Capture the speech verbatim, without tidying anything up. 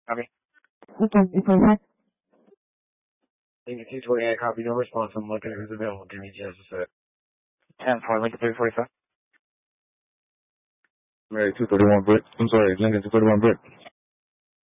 Copy. Okay, eight forty-five. Lincoln two twenty-eight, copy, no response. I'm looking at who's available. Give me just a sec. ten four, Lincoln three forty-five. Mary two thirty-one brick. I'm sorry, Lincoln two thirty-one brick.